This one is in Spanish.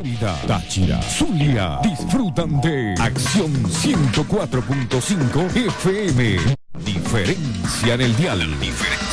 Mérida, Táchira, Zulia, disfrutan de Acción 104.5 FM. Diferencia en el dial. Diferencia.